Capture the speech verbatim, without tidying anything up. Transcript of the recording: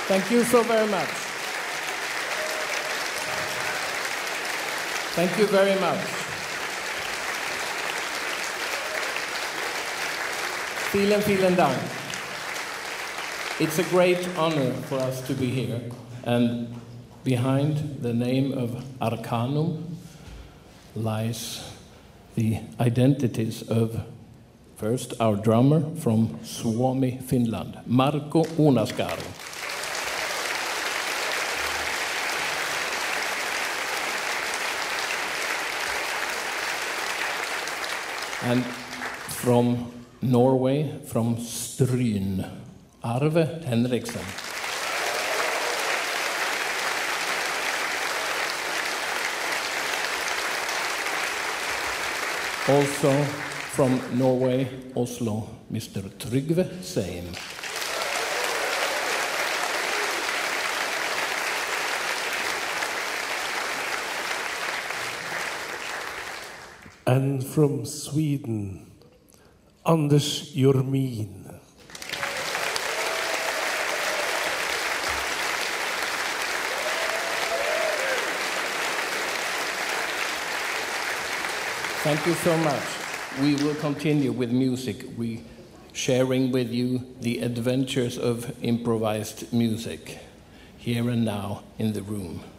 Thank you so very much. Thank you very much. Vielen, vielen Dank. It's a great honor for us to be here. And behind the name of Arcanum lies the identities of first our drummer from Suomi, Finland, Marko Uunaskäri. And from Norway, from Stryn, Arve Henriksen. Also from Norway, Oslo, Mister Trygve Seim. And from Sweden, Anders Jormin. Thank you so much. We will continue with music, we sharing with you the adventures of improvised music, here and now in the room.